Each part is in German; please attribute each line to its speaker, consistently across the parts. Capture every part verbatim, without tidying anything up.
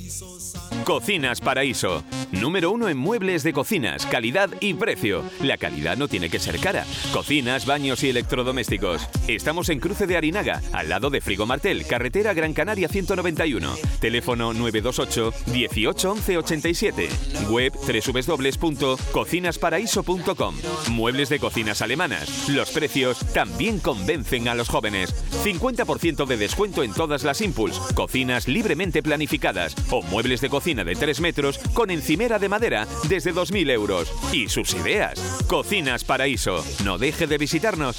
Speaker 1: Cocinas Paraíso. Número uno en muebles de cocinas, calidad y precio. La calidad no tiene que ser cara. Cocinas, baños y electrodomésticos. Estamos en Cruce de Arinaga, al lado de Frigo Martel, carretera Gran Canaria ciento noventa y uno. Teléfono nueve dos ocho, dieciocho, once, ochenta y siete. Web doble u doble u doble u punto cocinas paraíso punto com. Muebles de cocinas alemanas. Los precios también convencen a los jóvenes. cincuenta por ciento de descuento en todas las Impulse. Cocinas libremente planificadas o muebles de cocina de tres metros con encimera de madera desde dos mil euros. Y sus ideas. Cocinas Paraíso. No deje de visitarnos.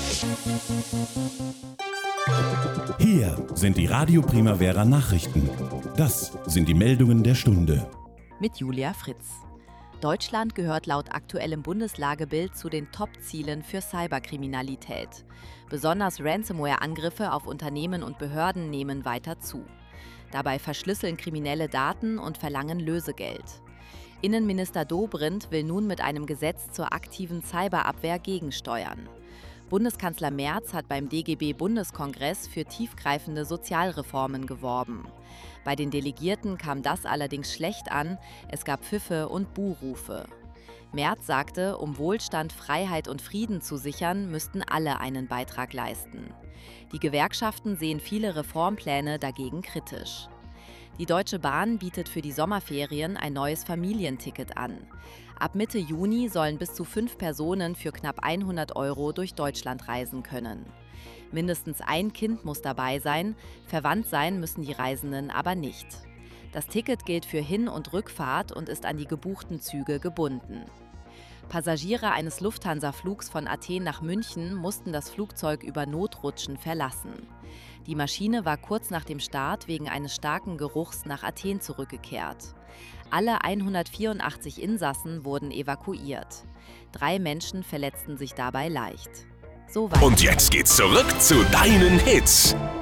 Speaker 2: Hier sind die Radio Primavera Nachrichten. Das sind die Meldungen der Stunde.
Speaker 3: Mit Julia Fritz. Deutschland gehört laut aktuellem Bundeslagebild zu den Top-Zielen für Cyberkriminalität. Besonders Ransomware-Angriffe auf Unternehmen und Behörden nehmen weiter zu. Dabei verschlüsseln Kriminelle Daten und verlangen Lösegeld. Innenminister Dobrindt will nun mit einem Gesetz zur aktiven Cyberabwehr gegensteuern. Bundeskanzler Merz hat beim D G B-Bundeskongress für tiefgreifende Sozialreformen geworben. Bei den Delegierten kam das allerdings schlecht an, es gab Pfiffe und Buhrufe. Merz sagte, um Wohlstand, Freiheit und Frieden zu sichern, müssten alle einen Beitrag leisten. Die Gewerkschaften sehen viele Reformpläne dagegen kritisch. Die Deutsche Bahn bietet für die Sommerferien ein neues Familienticket an. Ab Mitte Juni sollen bis zu fünf Personen für knapp hundert Euro durch Deutschland reisen können. Mindestens ein Kind muss dabei sein, verwandt sein müssen die Reisenden aber nicht. Das Ticket gilt für Hin- und Rückfahrt und ist an die gebuchten Züge gebunden. Passagiere eines Lufthansa-Flugs von Athen nach München mussten das Flugzeug über Notrutschen verlassen. Die Maschine war kurz nach dem Start wegen eines starken Geruchs nach Athen zurückgekehrt. Alle hundertvierundachtzig Insassen wurden evakuiert. Drei Menschen verletzten sich dabei leicht. So weit.
Speaker 4: Und jetzt geht's zurück zu deinen Hits.